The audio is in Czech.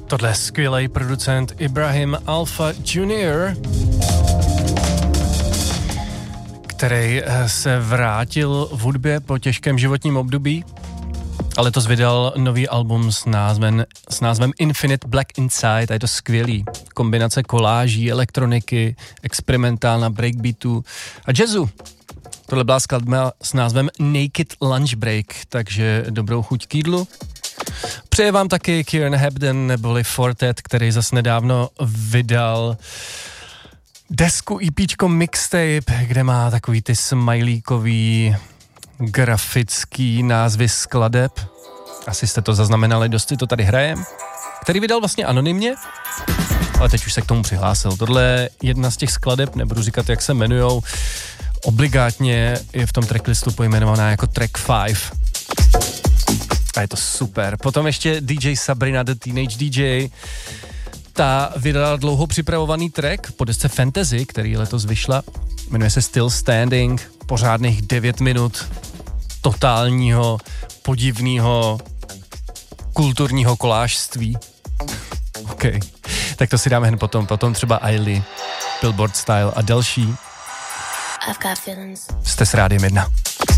Tohle je skvělej producent Ibrahim Alpha Jr., který se vrátil v hudbě po těžkém životním období a letos vydal nový album s názvem Infinite Black Inside a je to skvělý. Kombinace koláží, elektroniky, experimentálna breakbeatu a jazzu. Tohle byla skladba s názvem Naked Lunch Break, takže dobrou chuť k jídlu. Přeje vám taky Kieran Hebden neboli Fortet, který zas nedávno vydal desku EPčko mixtape, kde má takový ty smajlíkový grafický názvy skladeb. Asi jste to zaznamenali, dosti to tady hrajem. Který vydal vlastně anonymně, ale teď už se k tomu přihlásil. Tohle je jedna z těch skladeb, nebudu říkat, jak se jmenujou. Obligátně je v tom tracklistu pojmenovaná jako track 5. A je to super. Potom ještě DJ Sabrina, The Teenage DJ. Ta vydala dlouho připravovaný track po desce Fantasy, který letos vyšla. Jmenuje se Still Standing. Pořádných 9 minut totálního, podivného, kulturního kolážství. OK. Tak to si dáme hned potom. Potom třeba Ailey, Billboard Style a další. Jste s Rádiem 1.